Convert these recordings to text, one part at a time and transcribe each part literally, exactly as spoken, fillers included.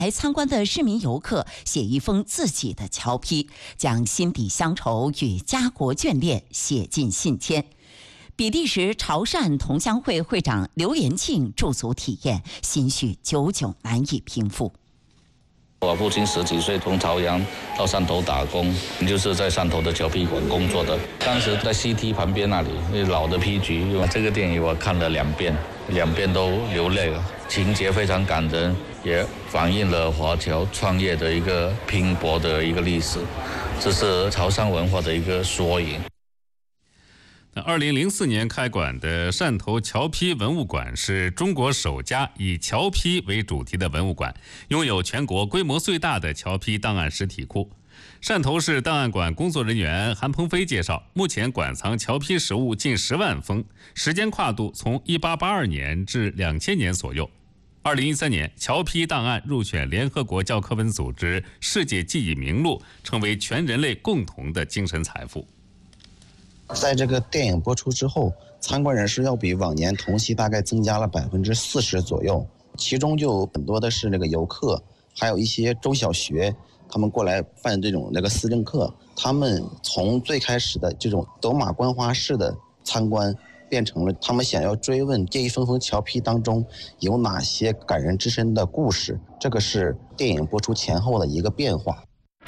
来参观的市民游客写一封自己的侨批，将心底乡愁与家国眷恋写进信笺。比利时潮汕同乡会会长刘延庆驻足体验，心绪久久难以平复。 我父亲十几岁从朝阳到汕头打工，就是在汕头的侨批馆工作的。当时在 C T 旁边那里，老的批局。这个电影我看了两遍，两遍都流泪了，情节非常感人，也反映了华侨创业的一个拼搏的一个历史，这是潮汕文化的一个缩影。 二零零四年开馆的汕头侨批文物馆是中国首家以侨批为主题的文物馆，拥有全国规模最大的侨批档案实体库。汕头市档案馆工作人员韩鹏飞介绍，目前馆藏侨批实物近十万封，时间跨度从一八八二年至两千年左右。二零一三年，侨批档案入选联合国教科文组织世界记忆名录，成为全人类共同的精神财富。 在这个电影播出之后，参观人数要比往年同期大概增加了百分之四十左右，其中就有很多的是那个游客，还有一些中小学，他们过来办这种那个思政课，他们从最开始的这种走马观花式的参观，变成了他们想要追问这一封封侨批当中有哪些感人至深的故事，这个是电影播出前后的一个变化。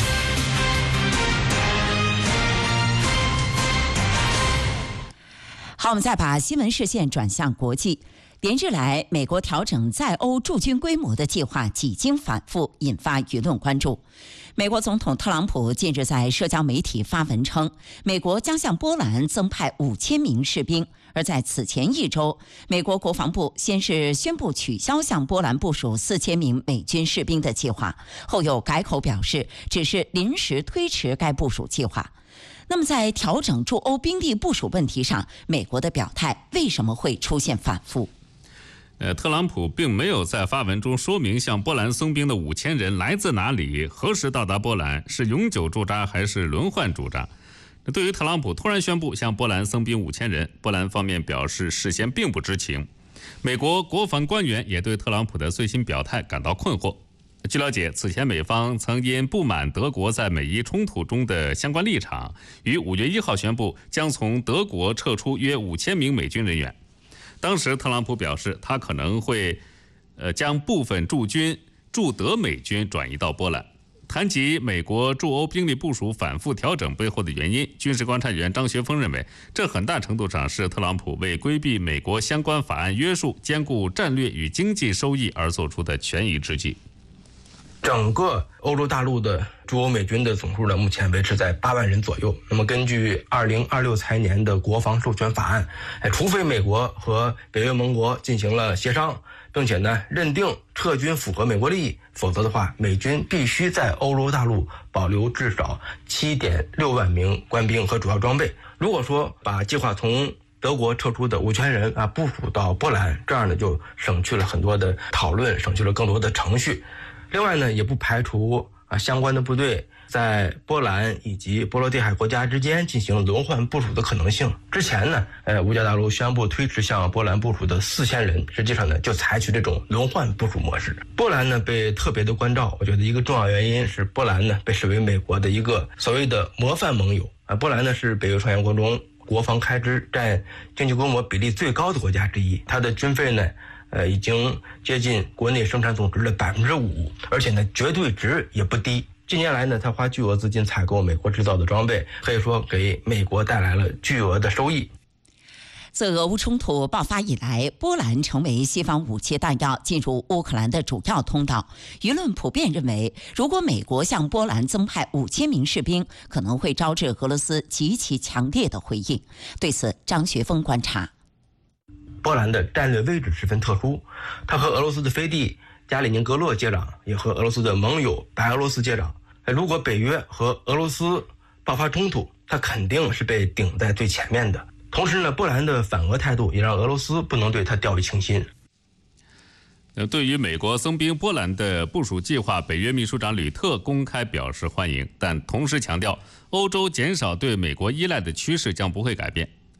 好，我们再把新闻视线转向国际。连日来，美国调整在欧驻军规模的计划几经反复，引发舆论关注。美国总统特朗普近日在社交媒体发文称，美国将向波兰增派五千名士兵。而在此前一周，美国国防部先是宣布取消向波兰部署四千名美军士兵的计划，后又改口表示只是临时推迟该部署计划。那么在调整驻欧兵力部署问题上，美国的表态为什么会出现反复？ 呃，特朗普并没有在发文中说明向波兰送兵的五千人来自哪里，何时到达波兰，是永久驻扎还是轮换驻扎。对于特朗普突然宣布向波兰增兵五千人，波兰方面表示事先并不知情。美国国防官员也对特朗普的最新表态感到困惑。据了解，此前美方曾因不满德国在美伊冲突中的相关立场，于五月一号宣布将从德国撤出约五千名美军人员。当时特朗普表示，他可能会呃将部分驻军驻德美军转移到波兰。谈及美国驻欧兵力部署反复调整背后的原因，军事观察员张学峰认为，这很大程度上是特朗普为规避美国相关法案约束，兼顾战略与经济收益而做出的权宜之计。 整个欧洲大陆的驻欧美军的总数呢，目前维持在八万人左右。那么根据二零二六财年的国防授权法案，哎，除非美国和北约盟国进行了协商，并且呢认定撤军符合美国利益，否则的话，美军必须在欧洲大陆保留至少七点六万名官兵和主要装备。如果说把计划从德国撤出的五千人啊部署到波兰，这样呢就省去了很多的讨论，省去了更多的程序。另外呢，也不排除啊相关的部队在波兰以及波罗的海国家之间进行轮换部署的可能性。之前呢，呃，五角大楼宣布推迟向波兰部署的四千人，实际上呢就采取这种轮换部署模式。波兰呢被特别的关照，我觉得一个重要原因是波兰呢被视为美国的一个所谓的模范盟友啊。波兰呢是北约成员国中国防开支占经济规模比例最高的国家之一，它的军费呢。呃，已经接近国内生产总值的百分之五，而且呢，绝对值也不低。近年来呢，他花巨额资金采购美国制造的装备，可以说给美国带来了巨额的收益。 自俄乌冲突爆发以来，波兰成为西方武器弹药进入乌克兰的主要通道。舆论普遍认为，如果美国向波兰增派五千名士兵，可能会招致俄罗斯极其强烈的回应。对此，张学峰观察。 波兰的战略位置十分特殊，它和俄罗斯的飞地加里宁格勒接壤，也和俄罗斯的盟友白俄罗斯接壤。如果北约和俄罗斯爆发冲突，它肯定是被顶在最前面的。同时呢，波兰的反俄态度也让俄罗斯不能对它掉以轻心。 对于美国增兵波兰的部署计划，北约秘书长吕特公开表示欢迎，但同时强调，欧洲减少对美国依赖的趋势将不会改变。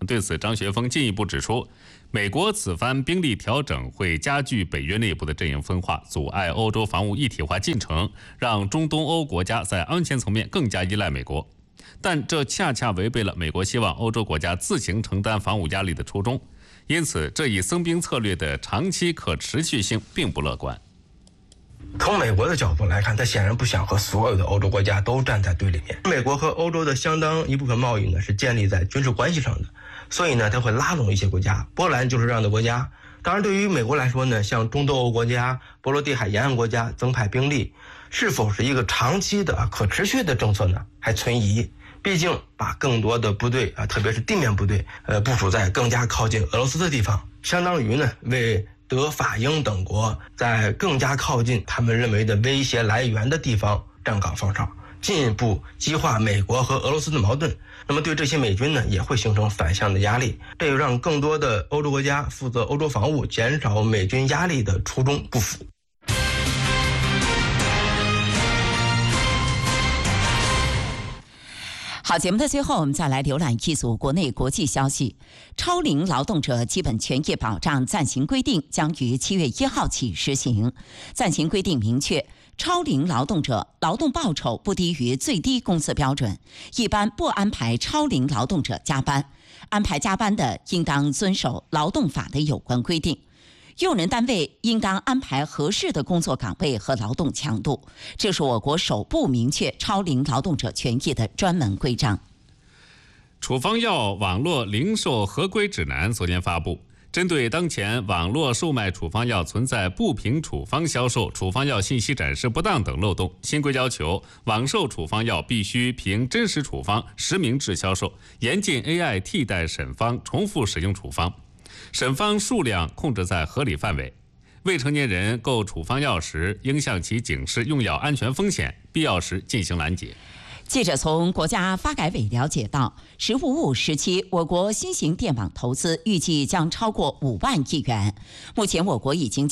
对此，张学峰进一步指出，美国此番兵力调整会加剧北约内部的阵营分化，阻碍欧洲防务一体化进程，让中东欧国家在安全层面更加依赖美国。但这恰恰违背了美国希望欧洲国家自行承担防务压力的初衷，因此这一增兵策略的长期可持续性并不乐观。 从美国的角度来看，他显然不想和所有的欧洲国家都站在对立面。美国和欧洲的相当一部分贸易呢是建立在军事关系上的，所以呢他会拉拢一些国家，波兰就是这样的国家。当然对于美国来说呢，向中东欧国家、波罗的海沿岸国家增派兵力，是否是一个长期的可持续的政策呢，还存疑。毕竟把更多的部队啊，特别是地面部队呃部署在更加靠近俄罗斯的地方，相当于呢为德法英等国在更加靠近他们认为的威胁来源的地方站岗放哨，进一步激化美国和俄罗斯的矛盾。那么对这些美军呢也会形成反向的压力，这又让更多的欧洲国家负责欧洲防务，减少美军压力的初衷不符。 好，节目的最后，我们再来浏览一组国内国际消息。超龄劳动者基本权益保障暂行规定将于七月一号起实行。暂行规定明确，超龄劳动者劳动报酬不低于最低工资标准，一般不安排超龄劳动者加班。安排加班的，应当遵守劳动法的有关规定。用人单位应当安排合适的工作岗位和劳动强度，这是我国首部明确超龄劳动者权益的专门规章。 处方药网络零售合规指南昨天发布，针对当前网络售卖处方药存在不凭处方销售、处方药信息展示不当等漏洞，新规要求网售处方药必须凭真实处方实名制销售，严禁 A I 替代审方重复使用处方。审方数量控制在合理范围，未成年人购处方药时应向其警示用药安全风险，必要时进行拦截。 记者从国家发改委了解到，“十五五”时期，我国新型电网投资预计将超过五万亿元。目前，我国已经